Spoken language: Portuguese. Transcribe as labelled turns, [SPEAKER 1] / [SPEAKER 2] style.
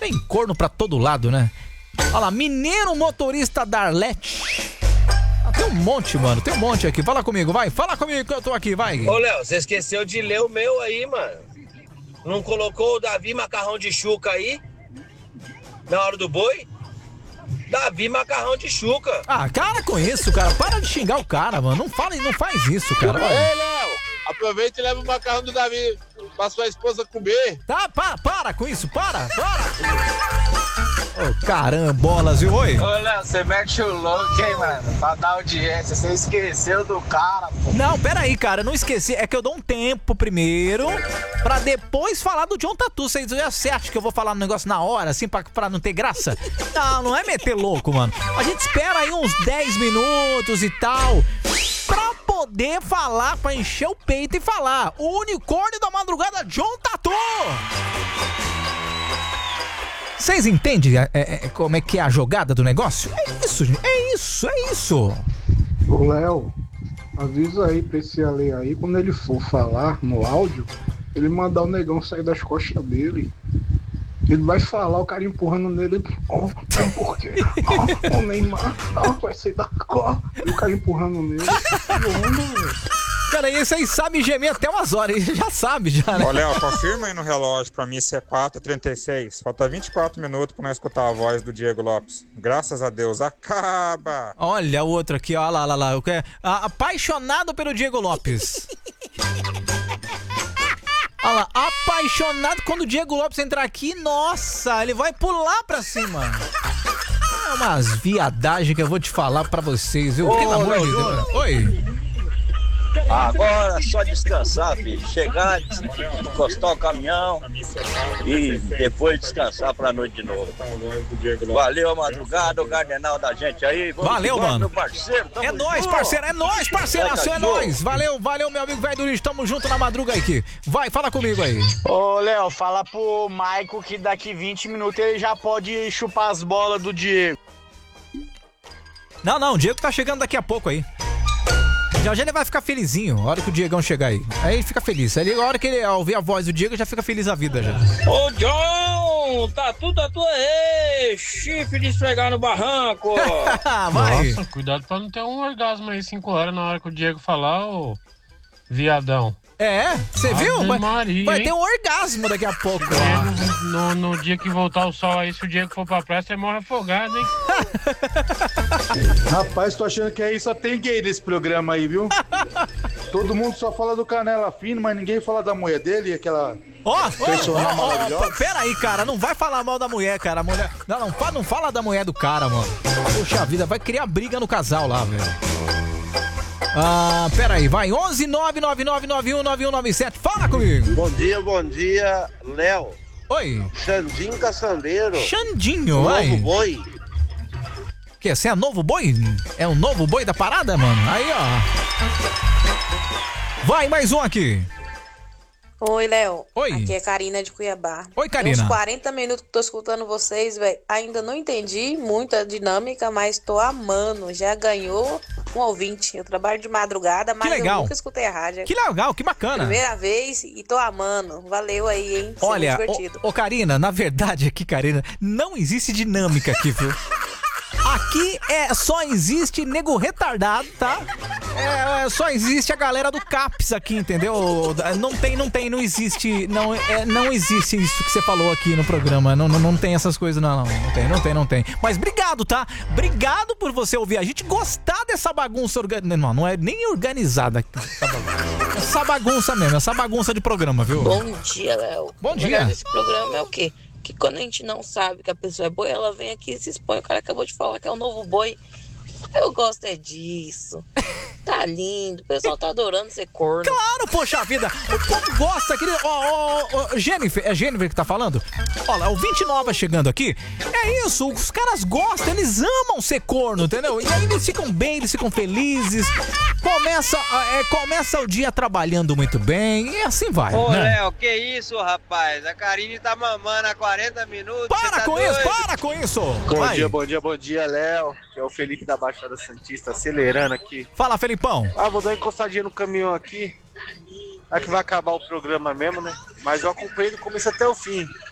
[SPEAKER 1] Tem corno pra todo lado, né? Olha lá, mineiro motorista da Arlete. Tem um monte, mano, tem um monte aqui. Fala comigo, vai, fala comigo que eu tô aqui, vai.
[SPEAKER 2] Ô, Léo, você esqueceu de ler o meu aí, mano. Não colocou o Davi Macarrão de Chuca aí? Na hora do boi? Davi Macarrão de Chuca.
[SPEAKER 1] Ah, cara com isso, cara. Para de xingar o cara, mano. Não fala e não faz isso, cara.
[SPEAKER 3] Ei, Léo, aproveita e leva o macarrão do Davi pra sua esposa comer.
[SPEAKER 1] Tá, para com isso, para. Ô, carambolas, viu? Oi.
[SPEAKER 4] Ô, Léo, você mete o louco, hein, mano? Pra dar audiência, você esqueceu do cara, pô.
[SPEAKER 1] Não, pera aí, cara, eu não esqueci. É que eu dou um tempo primeiro pra depois falar do John Tatu. Você acha que eu vou falar um negócio na hora, assim, pra não ter graça? Não é meter louco, mano. A gente espera aí uns 10 minutos e tal pra poder falar, pra encher o peito e falar. O unicórnio da madrugada, John Tatu! Vocês entendem como é que é a jogada do negócio? É isso, gente. É isso.
[SPEAKER 5] Ô, Léo, avisa aí pra esse Ale aí, quando ele for falar no áudio, ele mandar o negão sair das costas dele. Ele vai falar, o cara empurrando nele. Tem por quê? O Neymar vai sair da costa. E o cara empurrando nele. Que onda, velho.
[SPEAKER 1] Cara, esse aí sabe gemer até umas horas, ele já sabe, já, né?
[SPEAKER 6] Ô, Léo, confirma aí no relógio pra mim se é 4h36. Falta 24 minutos pra nós escutar a voz do Diego Lopes. Graças a Deus, acaba!
[SPEAKER 1] Olha o outro aqui, ó, lá. Apaixonado pelo Diego Lopes. Olha lá, apaixonado quando o Diego Lopes entrar aqui, nossa, ele vai pular pra cima. É umas viadagens que eu vou te falar pra vocês, viu? Pelo amor de Deus. Oi.
[SPEAKER 7] Agora é só descansar, filho. Chegar, encostar o caminhão e depois descansar pra noite de novo. Valeu a madrugada, o cardenal da gente aí.
[SPEAKER 1] Valeu, mano.
[SPEAKER 7] Meu parceiro,
[SPEAKER 1] É nóis, parceiraço, é nóis. Valeu, meu amigo velho do lixo. Tamo junto na madruga aqui. Vai, fala comigo aí.
[SPEAKER 4] Ô, Léo, fala pro Maico que daqui 20 minutos ele já pode chupar as bolas do Diego.
[SPEAKER 1] Não, o Diego tá chegando daqui a pouco aí. Já ele vai ficar felizinho, a hora que o Diegão chegar aí. Aí ele fica feliz. Aí, a hora que ele ouvir a voz do Diego, já fica feliz a vida já.
[SPEAKER 2] Ô, John, tá tudo a tua aí, chifre de esfregar no barranco.
[SPEAKER 1] Vai.
[SPEAKER 8] Nossa, cuidado pra não ter um orgasmo aí 5 horas na hora que o Diego falar, ô viadão.
[SPEAKER 1] É, você viu? Vai ter um orgasmo daqui a pouco.
[SPEAKER 8] No dia que voltar o sol aí, se o Diego for pra praia, você morre afogado, hein?
[SPEAKER 3] Rapaz, tô achando que aí só tem gay nesse programa aí, viu? Todo mundo só fala do Canela Fino, mas ninguém fala da mulher dele, aquela personagem maravilhosa.
[SPEAKER 1] Pera aí, cara, não vai falar mal da mulher, cara. A mulher... Não fala da mulher do cara, mano. Poxa vida, vai criar briga no casal lá, velho. Pera aí, vai, 11999919197, fala comigo.
[SPEAKER 7] Bom dia, Léo.
[SPEAKER 1] Oi.
[SPEAKER 7] Xandinho Caçambeiro.
[SPEAKER 1] Xandinho, vai.
[SPEAKER 7] Novo boi.
[SPEAKER 1] Que, você é novo boi? É o novo boi da parada, mano? Aí, ó. Vai, mais um aqui.
[SPEAKER 9] Oi, Léo.
[SPEAKER 1] Oi.
[SPEAKER 9] Aqui é Karina de Cuiabá.
[SPEAKER 1] Oi, Karina.
[SPEAKER 9] Tem uns 40 minutos que tô escutando vocês, velho. Ainda não entendi muito a dinâmica, mas tô amando. Já ganhou um ouvinte. Eu trabalho de madrugada, mas eu nunca escutei a rádio.
[SPEAKER 1] Que legal, que bacana.
[SPEAKER 9] Primeira vez e tô amando. Valeu aí, hein?
[SPEAKER 1] Olha, ô Karina, na verdade aqui, Karina, não existe dinâmica aqui, viu? Aqui só existe nego retardado, tá? Só existe a galera do CAPS aqui, entendeu? Não existe isso que você falou aqui no programa. Não tem essas coisas, não tem. Mas obrigado, tá? Obrigado por você ouvir a gente, gostar dessa bagunça não é nem organizada essa bagunça mesmo, essa bagunça de programa, viu?
[SPEAKER 10] Bom dia, Léo.
[SPEAKER 1] Bom dia.
[SPEAKER 10] O melhor desse programa é o quê? Que quando a gente não sabe que a pessoa é boi, ela vem aqui e se expõe. O cara acabou de falar que é o novo boi. Eu gosto disso. Tá lindo. O pessoal tá adorando ser corno.
[SPEAKER 1] Claro, poxa vida. O povo gosta, querido. Jennifer, é Jennifer que tá falando? Olha, o 20 nova chegando aqui. É isso, os caras gostam, eles amam ser corno, entendeu? E aí eles ficam bem, eles ficam felizes. Começa o dia trabalhando muito bem e assim vai.
[SPEAKER 2] Ô,
[SPEAKER 1] né?
[SPEAKER 2] Léo, que isso, rapaz? A Karine tá mamando há 40 minutos.
[SPEAKER 1] Para com isso!
[SPEAKER 3] Bom dia, Léo. Que é o Felipe da Baixada Santista, acelerando aqui.
[SPEAKER 1] Fala, Felipão.
[SPEAKER 3] Vou dar uma encostadinha no caminhão aqui. É que vai acabar o programa mesmo, né? Mas eu acompanhei do começo até o fim.